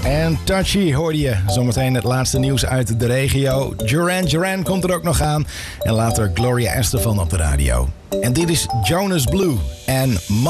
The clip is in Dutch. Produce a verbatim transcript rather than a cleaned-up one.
En Touchy hoorde je. Zometeen het laatste nieuws uit de regio. Duran Duran komt er ook nog aan. En later Gloria Estefan op de radio. En dit is Jonas Blue en